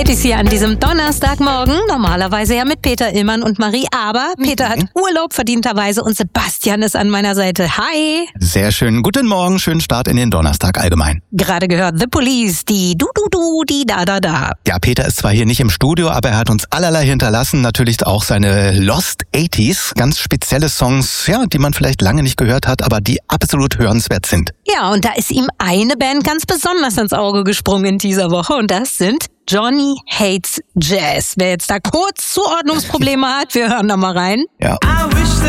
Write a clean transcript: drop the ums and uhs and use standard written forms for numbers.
Ist hier an diesem Donnerstagmorgen, normalerweise ja mit Peter Illmann und Marie, aber Peter hat Urlaub verdienterweise und Sebastian ist an meiner Seite. Hi! Sehr schön. Guten Morgen, schönen Start in den Donnerstag allgemein. Gerade gehört The Police, die du, die da. Ja, Peter ist zwar hier nicht im Studio, aber er hat uns allerlei hinterlassen. Natürlich auch seine Lost 80s, ganz spezielle Songs, ja, die man vielleicht lange nicht gehört hat, aber die absolut hörenswert sind. Ja, und da ist ihm eine Band ganz besonders ins Auge gesprungen in dieser Woche und das sind Johnny Hates Jazz. Wer jetzt da kurz Zuordnungsprobleme hat, wir hören da mal rein. Ja.